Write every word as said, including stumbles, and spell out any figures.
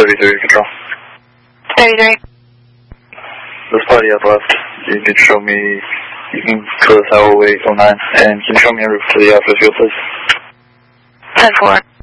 thirty-three, control. thirty-three. This party up left. You can show me, you can go to Tower eight oh nine, and can you show me a route to the office field, please? ten four.